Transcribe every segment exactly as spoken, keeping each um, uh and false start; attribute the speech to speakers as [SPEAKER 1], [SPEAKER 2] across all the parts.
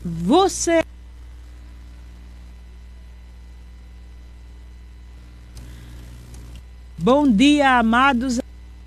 [SPEAKER 1] Você Bom dia, amados.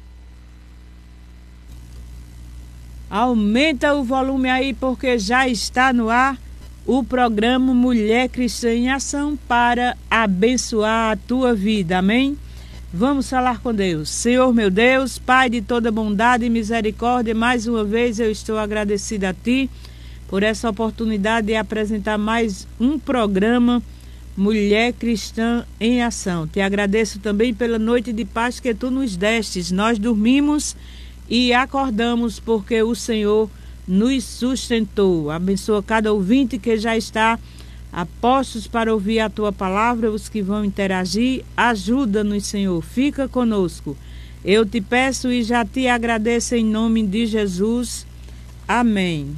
[SPEAKER 1] Aumenta o volume aí, porque já está no ar o programa Mulher Cristã em Ação para abençoar a tua vida. Amém? Vamos falar com Deus. Senhor meu Deus, Pai de toda bondade e misericórdia, mais uma vez eu estou agradecida a Ti por essa oportunidade de apresentar mais um programa Mulher Cristã em Ação. Te agradeço também pela noite de paz que Tu nos destes. Nós dormimos e acordamos porque o Senhor nos sustentou. Abençoa cada ouvinte que já está a postos para ouvir a Tua palavra, os que vão interagir. Ajuda-nos, Senhor. Fica conosco. Eu te peço e já te agradeço em nome de Jesus. Amém.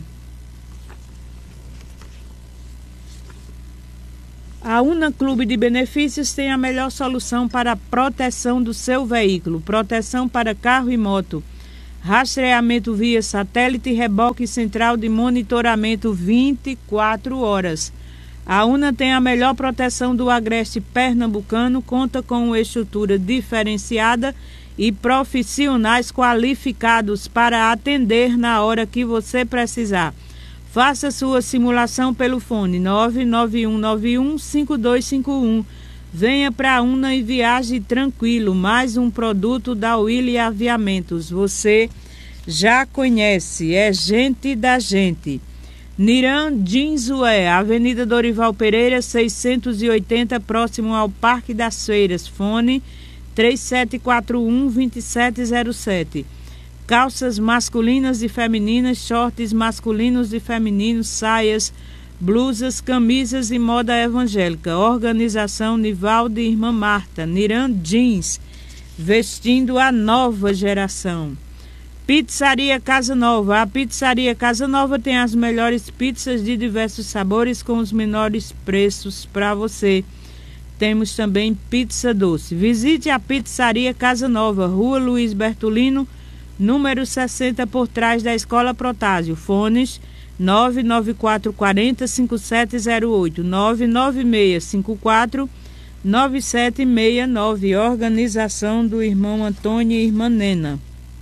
[SPEAKER 1] A Una Clube de Benefícios tem a melhor solução para a proteção do seu veículo. Proteção para carro e moto. Rastreamento via satélite e reboque central de monitoramento vinte e quatro horas. A Una tem a melhor proteção do agreste pernambucano, conta com uma estrutura diferenciada e profissionais qualificados para atender na hora que você precisar. Faça sua simulação pelo fone nove nove um nove um cinco dois cinco um. Venha para a Una e viaje tranquilo. Mais um produto da Willy Aviamentos. Você já conhece, é gente da gente. Niran Dinzué, Avenida Dorival Pereira, seiscentos e oitenta, próximo ao Parque das Feiras. Fone três sete quatro um, dois sete zero sete. Calças masculinas e femininas, shorts masculinos e femininos, saias, blusas, camisas e moda evangélica. Organização Nivaldo e Irmã Marta. Niran Jeans, vestindo a nova geração. Pizzaria Casa Nova. A Pizzaria Casa Nova tem as melhores pizzas de diversos sabores com os menores preços para você. Temos também pizza doce. Visite a Pizzaria Casa Nova, Rua Luiz Bertolino, número sessenta, por trás da Escola Protásio. Fones nove nove quatro quatro zero cinco sete zero oito, nove nove seis cinco quatro nove sete seis nove. Organização do irmão Antônio e irmã Nena.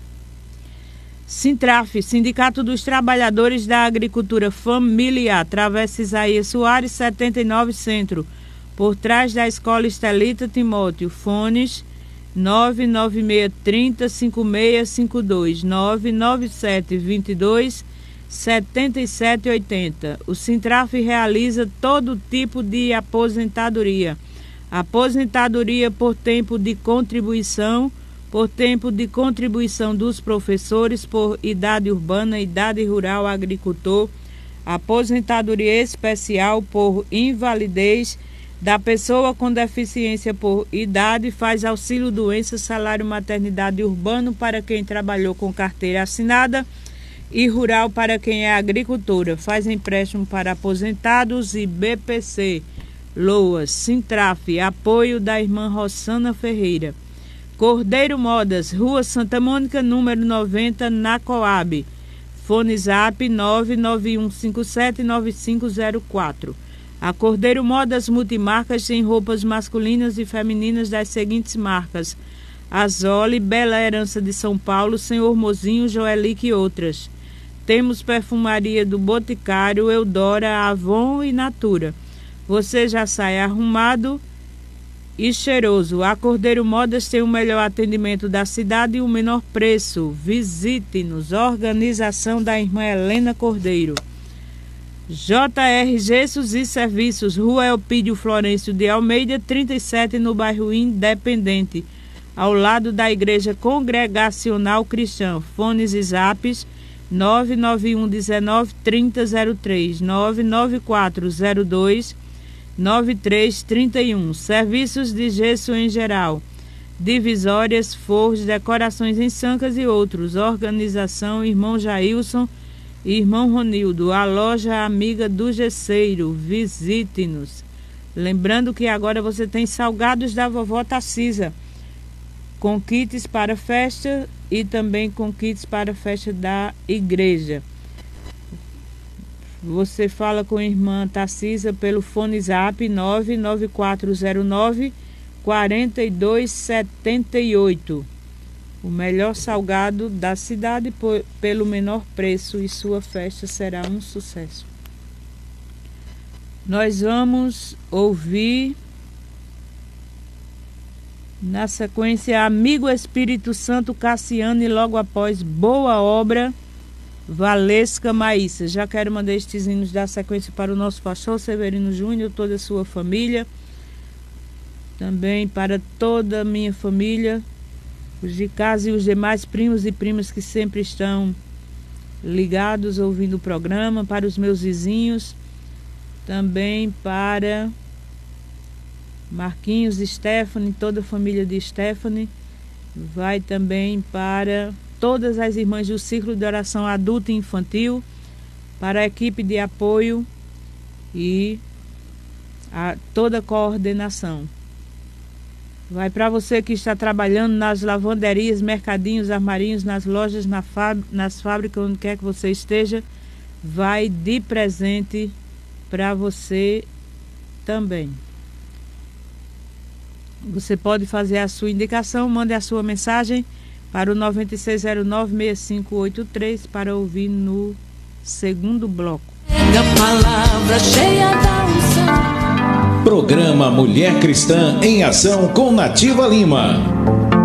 [SPEAKER 1] Sintraf, Sindicato dos Trabalhadores da Agricultura Familiar, Travessa Isaías Soares, setenta e nove, Centro, por trás da Escola Estelita Timóteo. Fones nove nove seis três zero cinco seis cinco dois, nove nove sete dois dois sete sete oito zero. O Sintraf realiza todo tipo de aposentadoria. Aposentadoria por tempo de contribuição, por tempo de contribuição dos professores, por idade urbana, idade rural, agricultor, aposentadoria especial por invalidez da pessoa com deficiência por idade, faz auxílio doença, salário maternidade urbano para quem trabalhou com carteira assinada e rural para quem é agricultora, faz empréstimo para aposentados e B P C, Loas, Sintraf, apoio da irmã Rossana Ferreira. Cordeiro Modas, Rua Santa Mônica, número noventa, na Coab. Fone Zap nove nove um cinco sete nove cinco zero quatro. A Cordeiro Modas Multimarcas tem roupas masculinas e femininas das seguintes marcas: Azole, Bela Herança de São Paulo, Senhor Mozinho, Joelique e outras. Temos perfumaria do Boticário, Eudora, Avon e Natura. Você já sai arrumado e cheiroso. A Cordeiro Modas tem o melhor atendimento da cidade e o menor preço. Visite-nos. Organização da irmã Helena Cordeiro. J R Gessos e Serviços, Rua Elpídio Florencio de Almeida, trinta e sete, no bairro Independente, ao lado da Igreja Congregacional Cristã. Fones e zaps nove nove um dezenove trinta zero três, nove nove quatro zero dois nove três três um. Serviços de gesso em geral, divisórias, forros, decorações em sancas e outros. Organização Irmão Jailson e Irmão Ronildo, a loja amiga do gesseiro. Visite-nos. Lembrando que agora você tem salgados da vovó Tacisa, com kits para festa e também com kits para festa da igreja. Você fala com a irmã Tarcisa pelo fone zap nove nove quatro zero nove quatro dois sete oito. O melhor salgado da cidade por, pelo menor preço, e sua festa será um sucesso. Nós vamos ouvir na sequência Amigo Espírito Santo Cassiano e logo após Boa Obra Valesca Maíssa. Já quero mandar estes hinos da sequência para o nosso pastor Severino Júnior, toda a sua família, também para toda a minha família, os de casa e os demais primos e primas que sempre estão ligados ouvindo o programa, para os meus vizinhos, também para Marquinhos, Stephanie, toda a família de Stephanie, vai também para todas as irmãs do Círculo de Oração Adulta e Infantil, para a equipe de apoio e a toda a coordenação. Vai para você que está trabalhando nas lavanderias, mercadinhos, armarinhos, nas lojas, na fáb- nas fábricas, onde quer que você esteja, vai de presente para você também. Você pode fazer a sua indicação, mande a sua mensagem para o nove seis zero nove seis cinco oito três para ouvir no segundo bloco.
[SPEAKER 2] Palavra cheia da unção.
[SPEAKER 3] Programa Mulher Cristã em Ação com Nativa Lima.